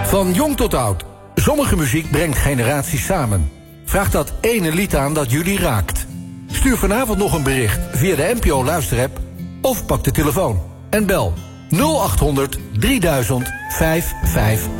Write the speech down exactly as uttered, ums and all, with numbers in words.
Van jong tot oud. Sommige muziek brengt generaties samen. Vraag dat ene lied aan dat jullie raakt. Stuur vanavond nog een bericht via de N P O Luisterapp of pak de telefoon en bel nul acht honderd drieduizend vijfhonderdvijfenvijftig.